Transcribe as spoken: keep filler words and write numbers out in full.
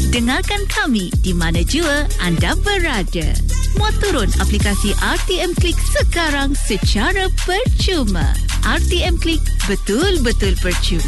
Dengarkan kami di mana jua anda berada. Muat turun aplikasi R T M Klik sekarang secara percuma. R T M Klik, betul-betul percuma.